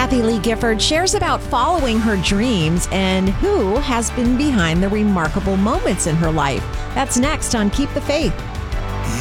Kathie Lee Gifford shares about following her dreams and who has been behind the remarkable moments in her life. That's next on Keep the Faith.